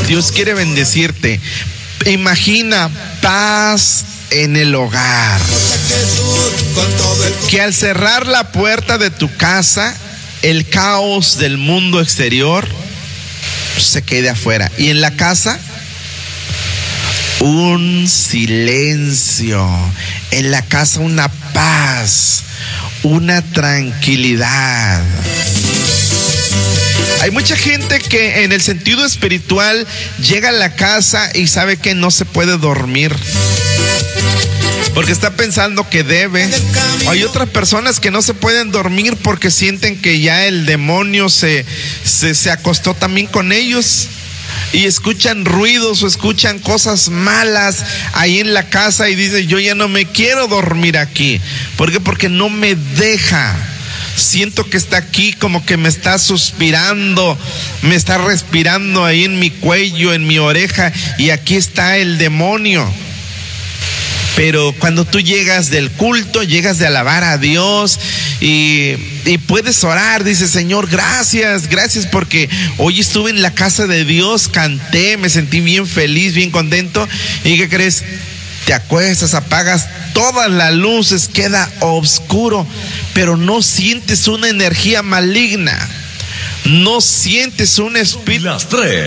Dios quiere bendecirte. Imagina paz en el hogar. Que al cerrar la puerta de tu casa, el caos del mundo exterior se quede afuera. Y en la casa, un silencio. En la casa, una paz, una tranquilidad. Hay mucha gente que en el sentido espiritual llega a la casa y sabe que no se puede dormir porque está pensando que debe. Hay otras personas que no se pueden dormir porque sienten que ya el demonio se acostó también con ellos. Y escuchan ruidos o escuchan cosas malas ahí en la casa y dicen: yo ya no me quiero dormir aquí. ¿Por qué? Porque no me deja. Siento que está aquí, como que me está suspirando, me está respirando ahí en mi cuello, en mi oreja, y aquí está el demonio. Pero cuando tú llegas del culto, llegas de alabar a Dios y puedes orar, dices: Señor, gracias porque hoy estuve en la casa de Dios, canté, me sentí bien feliz, bien contento. ¿Y qué crees? Te acuestas, apagas todas las luces, queda oscuro, pero no sientes una energía maligna, no sientes un espíritu. Las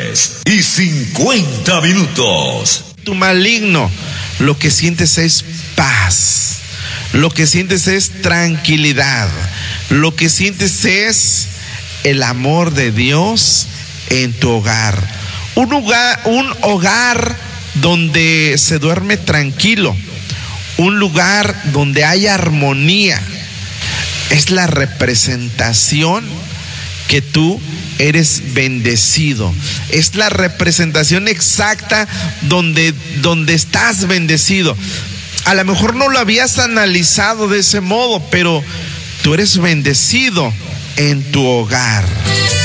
3:50. Tu maligno. Lo que sientes es paz, lo que sientes es tranquilidad, lo que sientes es el amor de Dios en tu hogar. Un hogar donde se duerme tranquilo, un lugar donde hay armonía. Es la representación que tú eres bendecido. Es la representación exacta donde estás bendecido. A lo mejor no lo habías analizado de ese modo, pero tú eres bendecido en tu hogar.